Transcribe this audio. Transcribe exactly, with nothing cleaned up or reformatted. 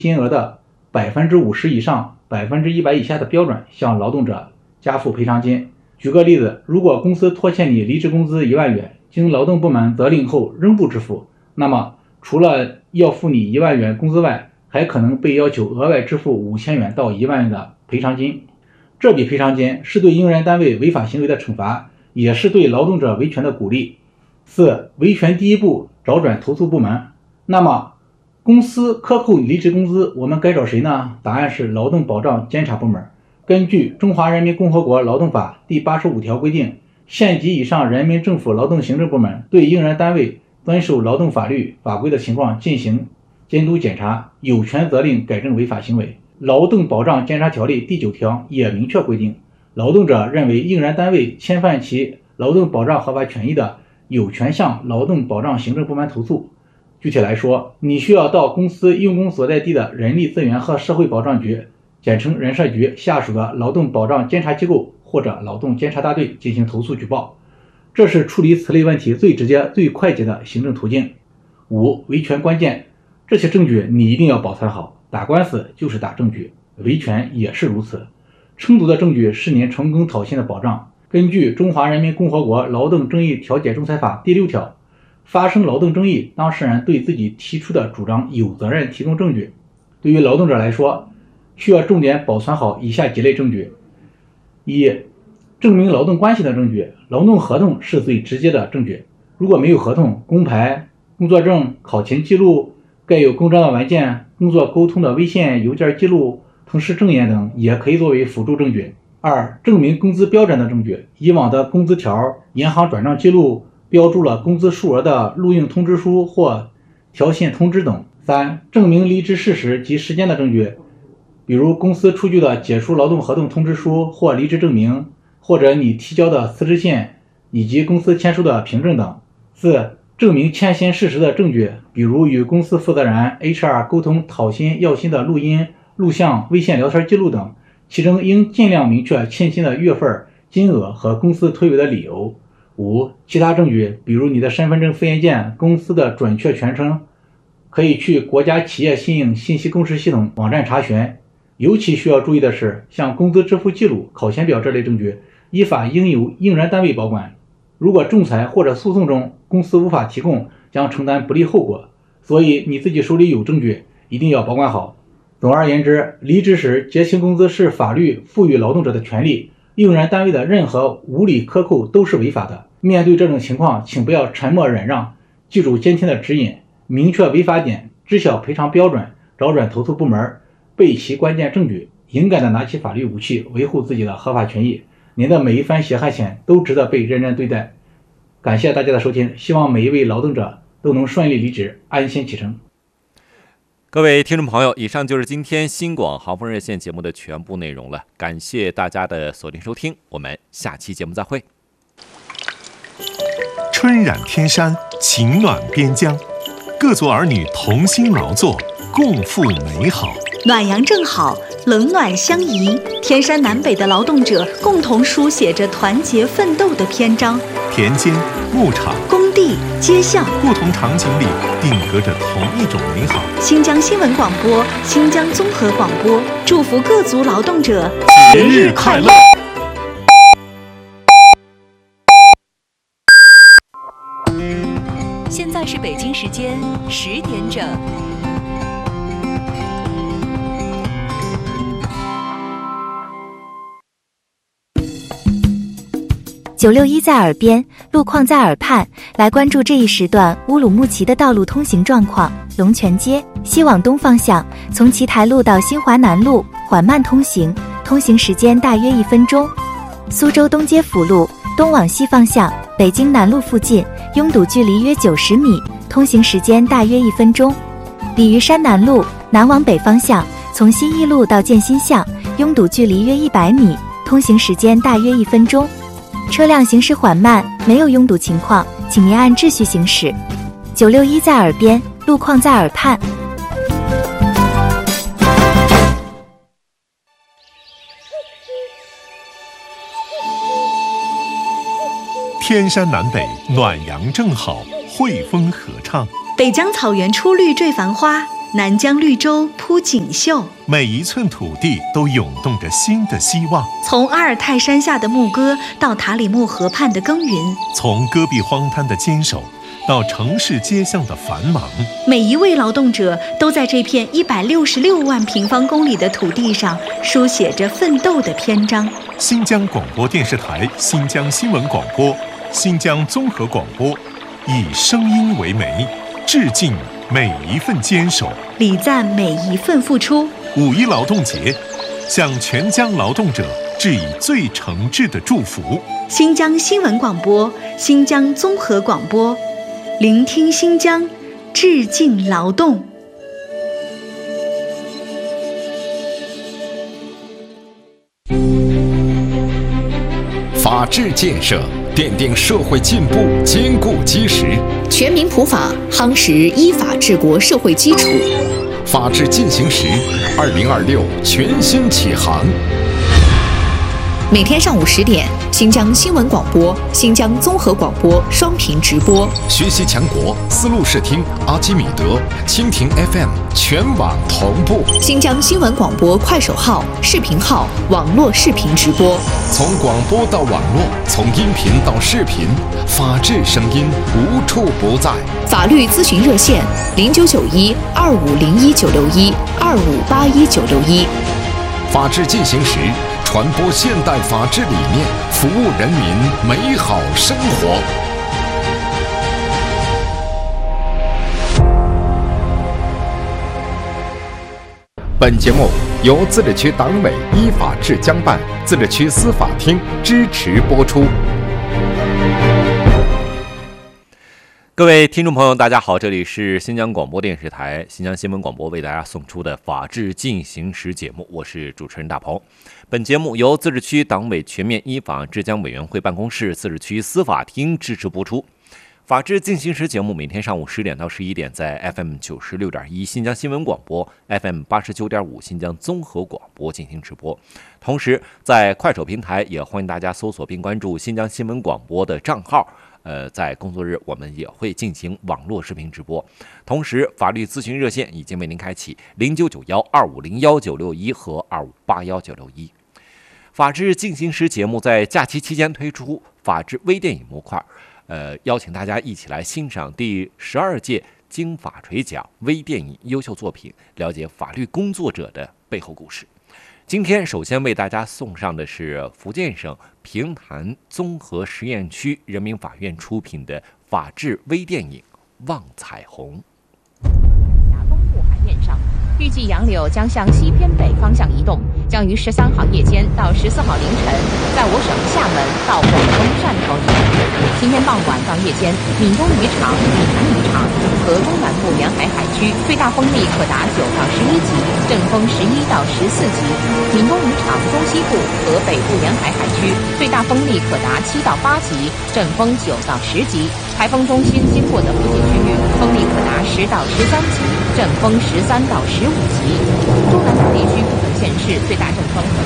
金额的百分之五十以上、百分之一百以下的标准向劳动者加付赔偿金。举个例子，如果公司拖欠你离职工资一万元，经劳动部门责令后仍不支付，那么除了要付你一万元工资外，还可能被要求额外支付五千元到一万元的赔偿金。这笔赔偿金是对用人单位违法行为的惩罚，也是对劳动者维权的鼓励。四、维权第一步，找转投诉部门。那么公司克扣离职工资，我们该找谁呢？答案是劳动保障监察部门。根据《中华人民共和国劳动法》第八十五条规定，县级以上人民政府劳动行政部门对用人单位遵守劳动法律法规的情况进行监督检查，有权责令改正违法行为。劳动保障监察条例第九条也明确规定，劳动者认为用人单位侵犯其劳动保障合法权益的，有权向劳动保障行政部门投诉。具体来说，你需要到公司用工所在地的人力资源和社会保障局，简称人社局下属的劳动保障监察机构或者劳动监察大队进行投诉举报，这是处理此类问题最直接、最快捷的行政途径。五、维权关键，这些证据你一定要保存好，打官司就是打证据，维权也是如此。充足的证据是您成功讨薪的保障。根据《中华人民共和国劳动争议调解仲裁法》第六条，发生劳动争议，当事人对自己提出的主张有责任提供证据。对于劳动者来说，需要重点保存好以下几类证据。一、证明劳动关系的证据，劳动合同是最直接的证据。如果没有合同，工牌、工作证、考勤记录、盖有公章的文件、工作沟通的微信、邮件记录、同事证言等，也可以作为辅助证据。二、证明工资标准的证据，以往的工资条、银行转账记录、标注了工资数额的录用通知书或调薪通知等。三、证明离职事实及时间的证据，比如公司出具的解除劳动合同通知书或离职证明，或者你提交的辞职信以及公司签署的凭证等。四、证明欠薪事实的证据，比如与公司负责人 H R 沟通讨薪要薪的录音、录像、微信聊天记录等，其中应尽量明确欠薪的月份、金额和公司推诿的理由。五、其他证据，比如你的身份证复印件、公司的准确全称，可以去国家企业信用信息共识系统网站查询。尤其需要注意的是，像工资支付记录、考勤表这类证据，依法应由用人单位保管。如果仲裁或者诉讼中公司无法提供，将承担不利后果。所以你自己手里有证据，一定要保管好。总而言之，离职时结清工资是法律赋予劳动者的权利，用人单位的任何无理克扣都是违法的。面对这种情况，请不要沉默忍让，记住监听的指引，明确违法点，知晓赔偿标准，找转投诉部门，备齐关键证据，勇敢地拿起法律武器，维护自己的合法权益。您的每一分血汗钱都值得被认真对待。感谢大家的收听，希望每一位劳动者都能顺利离职，安心启程。 各位听众朋友，以上就是今天新广豪风热线节目的全部内容了，感谢大家的锁定收听，我们下期节目再会。 春染天山，晴暖边疆，各族儿女同心劳作，共赴美好。 暖阳正好，冷暖相宜，天山南北的劳动者共同书写着团结奋斗的篇章。 田间、牧场、 工地、街巷， 不同场景里定格着同一种美好。 新疆新闻广播、新疆综合广播祝福各族劳动者节日快乐！ 现在是北京时间十点整。 九六一在耳边，路况在耳畔，来关注这一时段乌鲁木齐的道路通行状况。龙泉街西往东方向，从奇台路到新华南路缓慢通行，通行时间大约一分钟。苏州东街辅路东往西方向，北京南路附近拥堵距离约九十米，通行时间大约一分钟。鲤鱼山南路南往北方向，从新义路到建新巷，拥堵距离约一百米，通行时间大约一分钟。车辆行驶缓慢，没有拥堵情况，请您按秩序行驶。九六一在耳边，路况在耳畔。 天山南北，暖阳正好，汇风合唱。 北疆草原初绿缀繁花， 南疆绿洲铺锦绣， 每一寸土地都涌动着新的希望。 从阿尔泰山下的牧歌到塔里木河畔的耕耘， 从戈壁荒滩的坚守到城市街巷的繁忙， 每一位劳动者都在这片一百六十六万平方公里的土地上书写着奋斗的篇章。 新疆广播电视台、新疆新闻广播、新疆综合广播，以声音为媒，致敬每一份坚守， 礼赞每一份付出。 五一劳动节，向全疆劳动者致以最诚挚的祝福。 新疆新闻广播、新疆综合广播，聆听新疆，致敬劳动。 法治建设奠定社会进步坚固基石， 全民普法夯实依法治国社会基础。 法治进行时，二零二六全新启航。 每天上午十点，新疆新闻广播、新疆综合广播双频直播。 学习强国，丝路视听、阿基米德、蜻蜓 F M 全网同步。 新疆新闻广播快手号、视频号、网络视频直播。 从广播到网络，从音频到视频，法治声音无处不在。 法律咨询热线：零九九一二五零一九六一二五八一九六一。 法治进行时，传播现代法治理念，服务人民美好生活。本节目由自治区党委依法治疆办、自治区司法厅支持播出。 各位听众朋友，大家好，这里是新疆广播电视台新疆新闻广播为大家送出的法治进行时节目，我是主持人大鹏。本节目由自治区党委全面依法治疆委员会办公室、自治区司法厅支持播出。法治进行时节目每天上午十点到十一点在 F M 九十六点一新疆新闻广播、F M 八十九点五新疆综合广播进行直播。同时，在快手平台也欢迎大家搜索并关注新疆新闻广播的账号。呃，在工作日我们也会进行网络视频直播。同时，法律咨询热线已经为您开启零九九幺二五零幺九六一和二五八幺九六一。法治进行时节目在假期期间推出法治微电影模块。呃，邀请大家一起来欣赏第十二届金法锤奖微电影优秀作品，了解法律工作者的背后故事。今天首先为大家送上的是福建省平潭综合实验区人民法院出品的法治微电影《望彩虹》。 东部海面上，预计洋流将向西偏北方向移动，将于十三号夜间到十四号凌晨，在我省厦门到广东汕头以南。今天傍晚到夜间，闽东渔场、闽南渔场和中南部沿海海区最大风力可达九到十一级，阵风十一到十四级；闽东渔场中西部和北部沿海海区最大风力可达七到八级，阵风九到十级。台风中心经过的附近区域风力可达十到十三级，阵风十三到十五级。中南部地区部分县市最大阵风可